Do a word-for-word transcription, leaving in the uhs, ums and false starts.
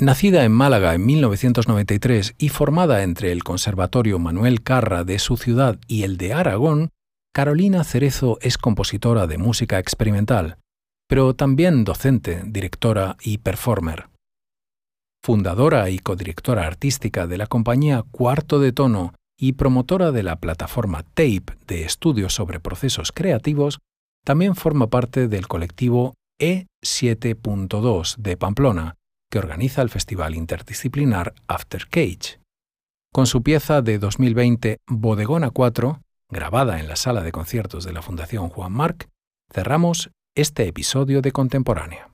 Nacida en Málaga en mil novecientos noventa y tres y formada entre el Conservatorio Manuel Carra de su ciudad y el de Aragón, Carolina Cerezo es compositora de música experimental, pero también docente, directora y performer. Fundadora y codirectora artística de la compañía Cuarto de Tono y promotora de la plataforma Tape de estudios sobre procesos creativos, también forma parte del colectivo E siete punto dos de Pamplona, que organiza el festival interdisciplinar After Cage. Con su pieza de dos mil veinte Bodegón A cuatro, grabada en la sala de conciertos de la Fundación Juan Marc, cerramos este episodio de Contemporánea.